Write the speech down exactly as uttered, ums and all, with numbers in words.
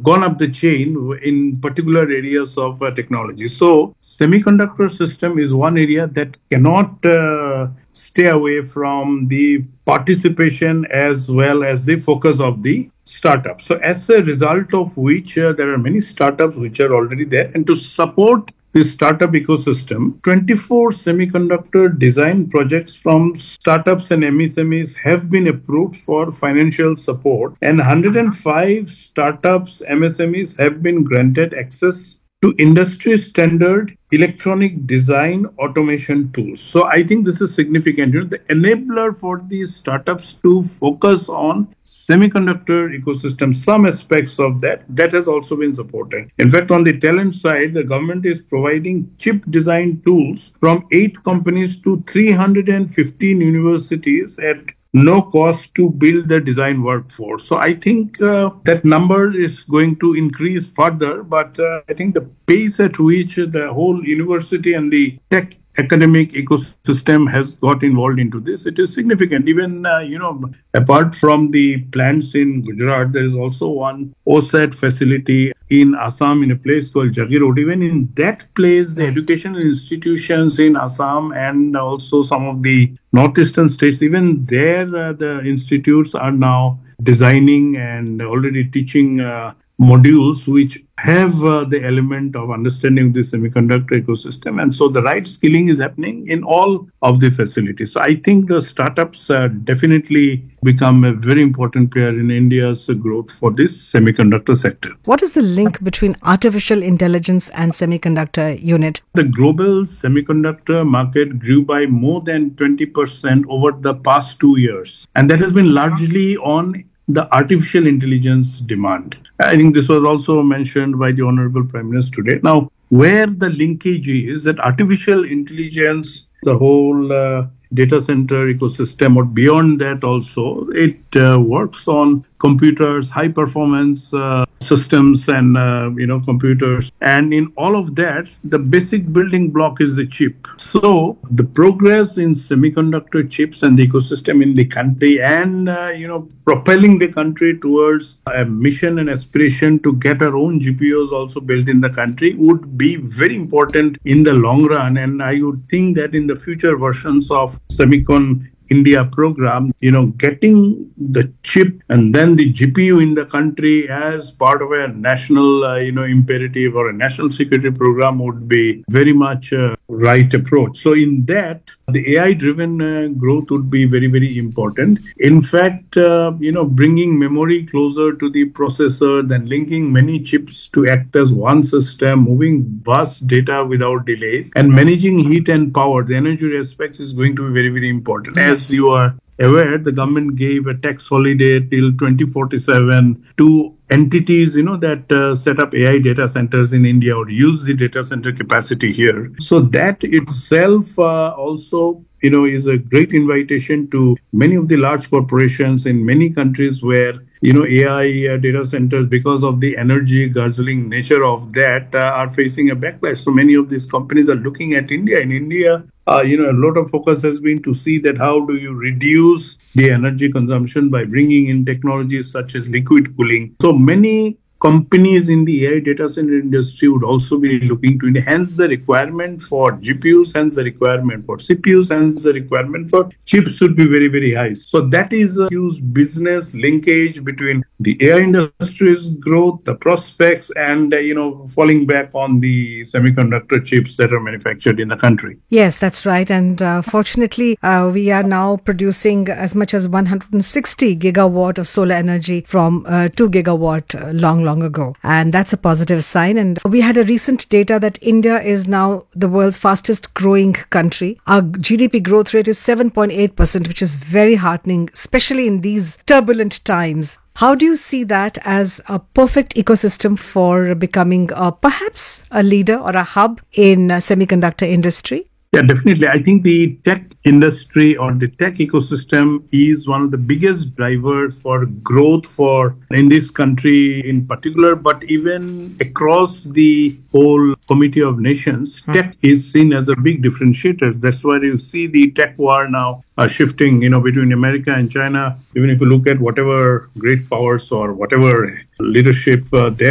gone up the chain in particular areas of uh, technology. So semiconductor system is one area that cannot uh, stay away from the participation as well as the focus of the startups. So as a result of which uh, there are many startups which are already there, and to support the startup ecosystem, twenty-four semiconductor design projects from startups and M S M Es have been approved for financial support, and one hundred five startups, M S M Es have been granted access to industry standard electronic design automation tools. So I think this is significant. You know, the enabler for these startups to focus on semiconductor ecosystem, some aspects of that, that has also been supported. In fact, on the talent side, the government is providing chip design tools from eight companies to three hundred fifteen universities at no cost to build the design workforce. So I think uh, that number is going to increase further, but uh, I think the pace at which the whole university and the tech academic ecosystem has got involved into this, it is significant. Even, uh, you know, apart from the plants in Gujarat, there is also one OSAT facility in Assam in a place called Jagirod. Even in that place, the educational institutions in Assam and also some of the northeastern states, even there, uh, the institutes are now designing and already teaching uh, modules which have uh, the element of understanding the semiconductor ecosystem. And so the right skilling is happening in all of the facilities. So I think the startups uh, definitely become a very important player in India's growth for this semiconductor sector. What is the link between artificial intelligence and semiconductor unit? The global semiconductor market grew by more than twenty percent over the past two years. And that has been largely on the artificial intelligence demand. I think this was also mentioned by the Honorable Prime Minister today. Now, where the linkage is that artificial intelligence, the whole uh, data center ecosystem, or beyond that also, it uh, works on computers, high performance uh, systems and, uh, you know, computers. And in all of that, the basic building block is the chip. So the progress in semiconductor chips and the ecosystem in the country and, uh, you know, propelling the country towards a mission and aspiration to get our own G P Us also built in the country would be very important in the long run. And I would think that in the future versions of Semicon India program, you know, getting the chip and then the G P U in the country as part of a national, uh, you know, imperative or a national security program would be very much a right approach. So in that, the A I-driven uh, growth would be very, very important. In fact, uh, you know, bringing memory closer to the processor, then linking many chips to act as one system, moving vast data without delays, and managing heat and power, the energy aspects is going to be very, very important. As you are aware, the government gave a tax holiday till twenty forty-seven to entities, you know, that uh, set up A I data centers in India or use the data center capacity here. So that itself uh, also, you know, is a great invitation to many of the large corporations in many countries where, you know, A I uh, data centers, because of the energy guzzling nature of that, uh, are facing a backlash. So many of these companies are looking at India. In India, uh, you know, a lot of focus has been to see that how do you reduce the energy consumption by bringing in technologies such as liquid cooling. So many companies in the A I data center industry would also be looking to enhance the requirement for G P Us, hence the requirement for C P Us, hence the requirement for chips would be very, very high. So that is a huge business linkage between the A I industry's growth, the prospects, and, uh, you know, falling back on the semiconductor chips that are manufactured in the country. Yes, that's right. And uh, fortunately, uh, we are now producing as much as one hundred sixty gigawatt of solar energy from uh, two gigawatt uh, long, long ago. And that's a positive sign. And we had a recent data that India is now the world's fastest growing country. Our G D P growth rate is seven point eight percent, which is very heartening, especially in these turbulent times. How do you see that as a perfect ecosystem for becoming uh, perhaps a leader or a hub in uh, semiconductor industry? Yeah, definitely. I think the tech industry or the tech ecosystem is one of the biggest drivers for growth for in this country in particular, but even across the whole Committee of Nations, hmm. tech is seen as a big differentiator. That's why you see the tech war now uh, shifting, you know, between America and China. Even if you look at whatever great powers or whatever leadership uh, there